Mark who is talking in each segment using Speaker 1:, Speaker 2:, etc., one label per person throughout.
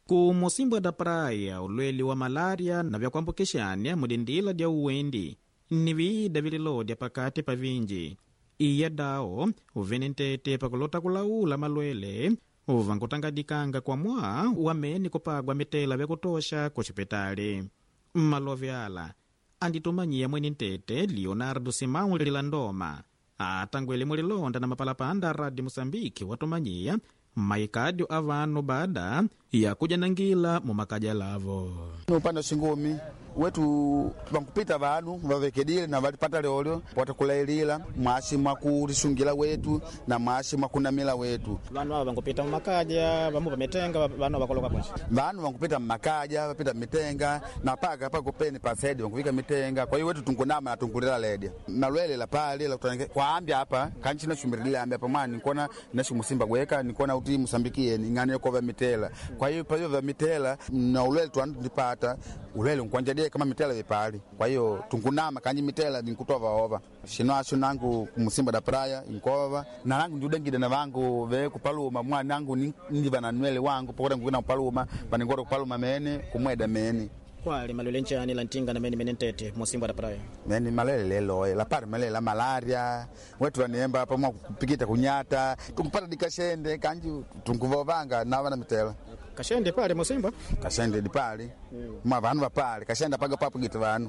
Speaker 1: Ku Mocimboa da Praia, ulweli wa malaria na vya kuambukishania mudindila dia uwendi ni vida vililodya pakati pa vinji. Iya dao uvenentete pakulota kulaula malwele uvankutangadikanga kwa mwa wameni kupagwa mitela vya kutosha kuchipitali. Malovyala anditumanyia mwenentete Leonardo Simão Lilandoma atangwele mulilonda na mapalapanda radi Musambiki watumanyia maikadio avano baada ya kujanangila mumakaja lavo.
Speaker 2: Upande shingumi wetu bankupita vanu vavekedile na valipata leolyo watakulailila mwashi makurishungila wetu na mwashi makunamila wetu.
Speaker 1: Vanu hao bankupita mumakaja vamu vamitenga vanu vakoloka ponshi.
Speaker 2: Vanu bankupita mumakaja vapita mitenga na paka pako peni pasedi bankuvika mitenga. Kwa hiyo wetu tunkunama na tunkulila ledia malwele la pale la kutanike kwa ambia hapa kanchi na shumirile ambia pamani nikona nashu Musimba gweka nikona uti Musambikie ngane kwa mitela. Kwa hiyo pa hiyo vya mitela na ulwele tuandipata ulwele nkwanja kama mitela vipali. Kwa hiyo tunkunama kanji mitela ninkutova ova shinwashu nangu Mocimboa da Praia inkova na nangu ndudengide na vangu ve kupaluma mwa nangu ndiva na nwele wangu pokoda ngukina kupaluma vaningora kupaluma mene kumweda mene.
Speaker 1: Kwali malwele nchani la ntinga na meni menentete Mocimboa da Praia
Speaker 2: meni malwele lelo la pari malwele la malaria wetu vaniemba hapa mwa kupikita kunyata tunkupata dikashende kanji tunkuvovanga na wana mitela.
Speaker 1: Kashende pale Mocimboa?
Speaker 2: Kashende di pale. Mwa vanu va pale. Kashende paga papo gitu vanu.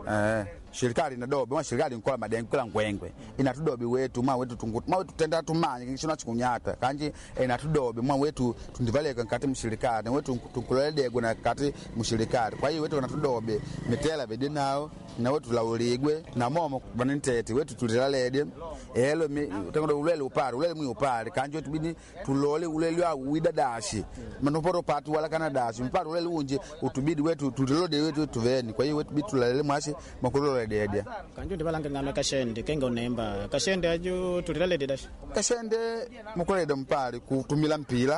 Speaker 2: Shirikali na dobe. Mwa shirikali nkola madengu kula ngwengwe. Inatudobe wetu. Mwa wetu tungutu. Mwa wetu tenda tumanya. Kishina chikunyata. Kanji inatudobe. Mwa wetu tundivaleka nkati mshirikali. Wetu tunkulele guna kati mshirikali. Kwa hiyo wetu inatudobe. Mitela vedi nao. Na wetu la uligwe. Na momo vanintete. Wetu tulilalede. Elo tengodo ulele upari. Ulele mwi upari. Kanji wetu bini tulole ulele wa uidadashi. Manoporo patu wala kanadashi. Mpari ulele unje utubidi wetu tulode wetu tuveni. Kwa hiyo wetu bitu tulalele mwashi makulole dedia.
Speaker 1: Kanji ndibalanga ngame kashende. Kenga unemba. Kashende aju tulilalede dashi.
Speaker 2: Kashende mukulede mpari kutumila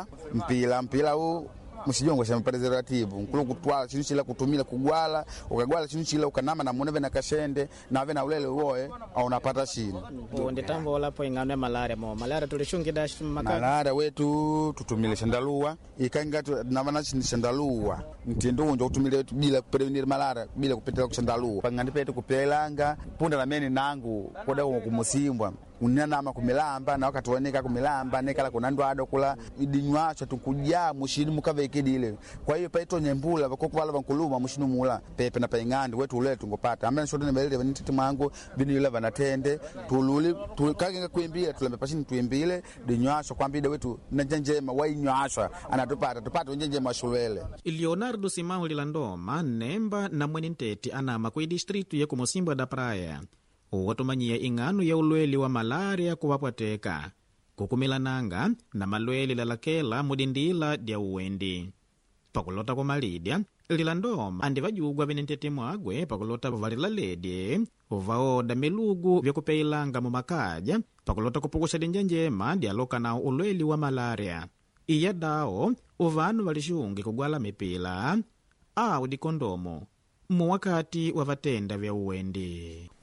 Speaker 2: mpila u musijongo sha mpalizerativu nkulu kutwala chinu chila kutumila kugwala ukagwala chinu chila ukanama na muneve na kashende na ave na ulele uoe au unapata shino.
Speaker 1: Nditambo walapo ingane malaria mo malaria tulishungida makani
Speaker 2: malaria wetu tutumile shandalua ikainga navana shandalua mtindo unjo utumile wetu bila kuprevenir malaria bila kupetela kushandalua pangandi petu kupelanga punda na meni nangu koda ku Mocimboa unyanama kumilamba na wakati wanika kumilamba nekala kunandwado kula idinywacho tukuja mushini mukavekedile. Kwa hiyo paito nyembula vakokuvala vankuluma mushini mula pepe na paingandi wetu ulele tungopata amena shote nebelele vanititi mangu vini yule vanatende tululi kakinga kuimbile tulembe pashini tuimbile dinywacho kwambide wetu nanjenjema wainywacho anatupata tupata njenjema shulele.
Speaker 1: Leonardo Simão Lilandoma nemba na mwenentete anama kui distritu ya Mocimboa da Praia watumanyia ingano ya ulweli wa malaria kuwapwateka kukumilananga na malweli lalakela mudindila dia uwendi. Pakulota kwa malidya Lilandoma andivajugwa venentete mwagwe pakulota varilalede uvaoda milugu vya kupeilanga mumakaja pakulota kupukusha dinjanjema dialoka na ulweli wa malaria. Iya dao uvanu valishungi kugwala mipila au dikondomo muwakati wa vatenda vya uwendi.